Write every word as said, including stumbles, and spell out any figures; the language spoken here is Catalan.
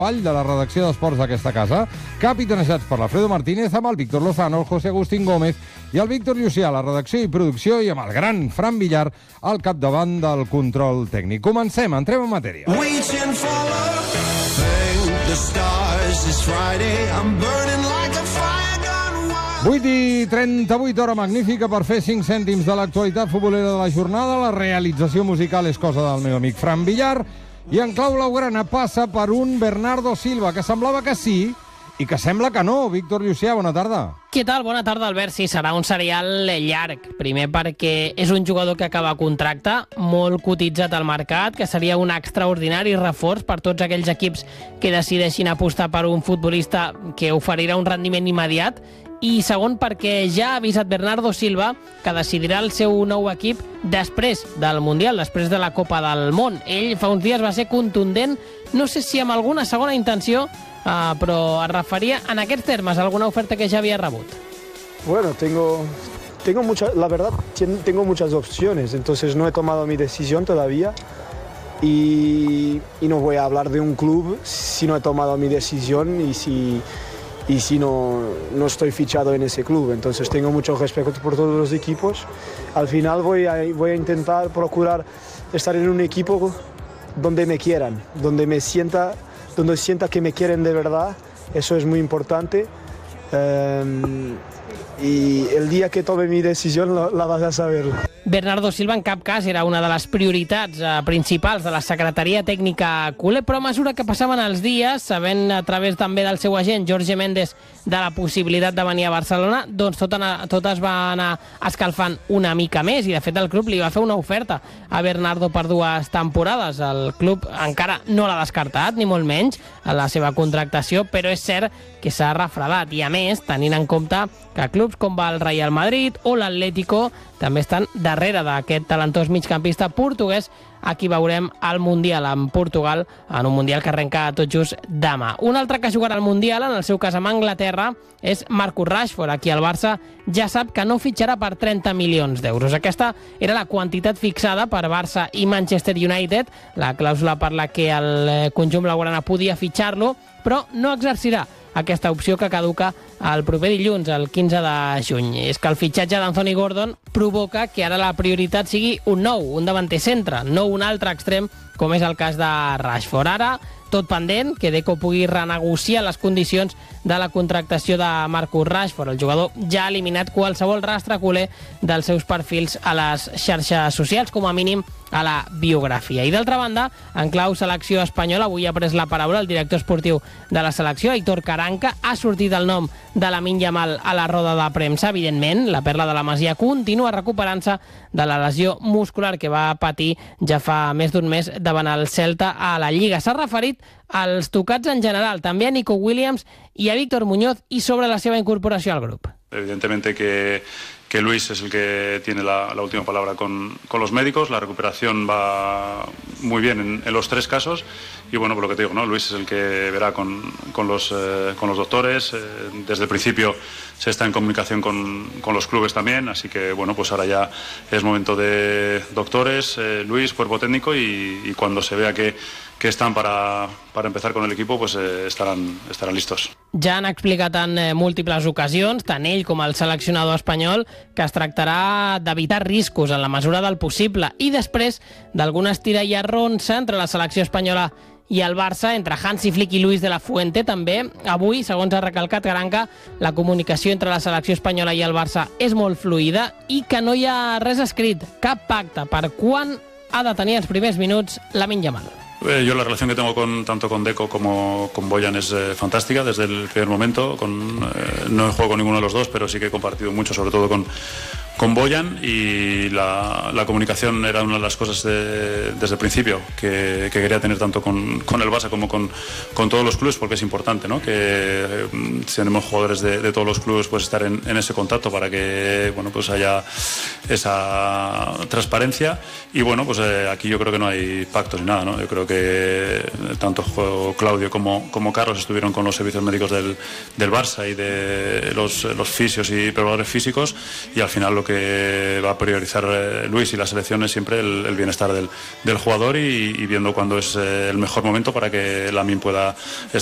Vall de la redacció d'Esports d'aquesta casa, capitanejats per l'Alfredo Martínez, amb el Víctor Lozano, el José Agustín Gómez i el Víctor Llucià, la redacció i producció, i amb el gran Fran Villar al capdavant del control tècnic. Comencem, entrem en matèria. vuit i trenta-vuit, hora magnífica per fer cinc cèntims de l'actualitat futbolera de la jornada. La realització musical és cosa del meu amic Fran Villar. I en clau blaugrana passa per un Bernardo Silva, que semblava que sí i que sembla que no. Víctor Llucià, bona tarda. Què tal? Bona tarda, Albert. Sí, serà un serial llarg. Primer perquè és un jugador que acaba contracte, molt cotitzat al mercat, que seria un extraordinari reforç per tots aquells equips que decideixin apostar per un futbolista que oferirà un rendiment immediat. I segon, perquè ja ha avisat Bernardo Silva que decidirà el seu nou equip després del Mundial, després de la Copa del Món. Ell fa uns dies va ser contundent, no sé si amb alguna segona intenció, uh, però es referia en aquests termes a alguna oferta que ja havia rebut. Bueno, tengo, tengo mucha, la verdad, tengo muchas opciones, entonces no he tomado mi decisión todavía y, y no voy a hablar de un club si no he tomado mi decisión y si... y si no, no estoy fichado en ese club. Entonces tengo mucho respeto por todos los equipos. Al final voy a, voy a intentar procurar estar en un equipo donde me quieran, donde me sienta, donde sienta que me quieren de verdad. Eso es muy importante. Um, y el día que tome mi decisión la, la vas a saber. Bernardo Silva en cap cas era una de les prioritats eh, principals de la secretaria tècnica culer, però a mesura que passaven els dies, sabent a través també del seu agent, Jorge Méndez, de la possibilitat de venir a Barcelona, doncs tot, anar, tot es va anar escalfant una mica més, i de fet el club li va fer una oferta a Bernardo per dues temporades. El club encara no l'ha descartat, ni molt menys, a la seva contractació, però és cert que s'ha refredat, i a més, tenint en compte que clubs com el Real Madrid o l'Atlético també estan darrere d'aquest talentós migcampista portuguès, a qui veurem al Mundial en Portugal, en un Mundial que arrenca tot just demà. Un altre que jugarà al Mundial, en el seu cas amb Anglaterra, és Marcus Rashford, a qui el Barça ja sap que no fitxarà per trenta milions d'euros. Aquesta era la quantitat fixada per Barça i Manchester United, la clàusula per la que el conjunt blaugrana podia fitxar-lo, però no exercirà aquesta opció que caduca el proper dilluns, el quinze de juny. És que el fitxatge d'Anthony Gordon provoca que ara la prioritat sigui un nou, un davanter centre, no un altre extrem, com és el cas de Rashford. Ara, tot pendent que Deco pugui renegociar les condicions de la contractació de Marcus Rashford. El jugador ja ha eliminat qualsevol rastre culer dels seus perfils a les xarxes socials, com a mínim a la biografia. I d'altra banda, en clau selecció espanyola, avui ha pres la paraula el director esportiu de la selecció, Aitor Karanka. Ha sortit el nom de Lamine Yamal a la roda de premsa. Evidentment, la perla de la Masia continua recuperant-se de la lesió muscular que va patir ja fa més d'un mes davant el Celta a la Lliga. S'ha referit als tocats en general, també a Nico Williams i a Víctor Muñoz, i sobre la seva incorporació al grup. Evidentemente que, que Luis es el que tiene la, la última palabra con, con los médicos. La recuperación va muy bien en, en los tres casos. Y bueno, por lo que te digo, ¿no? Luis es el que verá con, con, los, eh, con los doctores. Eh, desde el principio se está en comunicación con, con los clubes también. Así que bueno, pues ahora ya es momento de doctores, eh, Luis, cuerpo técnico, y, y cuando se vea que, que están para, para empezar con el equipo, pues eh, estarán, estarán listos. Ja han explicat en eh, múltiples ocasions, tant ell com el seleccionador espanyol, que es tractarà d'evitar riscos en la mesura del possible, i després d'algunes tira i arronsa entre la selecció espanyola i el Barça, entre Hansi Flick i Luis de la Fuente també. Avui, segons ha recalcat Karanka, la comunicació entre la selecció espanyola i el Barça és molt fluida i que no hi ha res escrit, cap pacte per quan ha de tenir els primers minuts Lamine Yamal. Eh, yo la relación que tengo con, tanto con Deco como con Bojan es eh, fantástica desde el primer momento. Con, eh, no he jugado con ninguno de los dos, pero sí que he compartido mucho, sobre todo con, con Bojan, y la, la comunicación era una de las cosas de, desde el principio que, que quería tener tanto con, con el Barça como con, con todos los clubes, porque es importante, ¿no? Que eh, si tenemos jugadores de, de todos los clubes, pues estar en, en ese contacto para que bueno, pues haya esa transparencia. Y bueno, pues eh, aquí yo creo que no hay pactos ni nada, ¿no? Yo creo que que tanto Claudio como, como Carlos estuvieron con los servicios médicos del, del Barça y de los, los fisios y preparadores físicos, y al final lo lo que va a priorizar eh, Luis y la selección es siempre el, el bienestar del, del jugador y, y viendo cuándo es eh, el mejor momento para que Lamine pueda